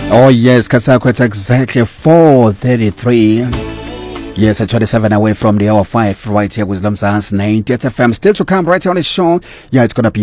Oh yes, Kasako, it's exactly 4:33. Yes, at 27 away from the hour 5, right here, Wisdom Science 90 FM. Still to come right here on the show. Yeah, it's gonna be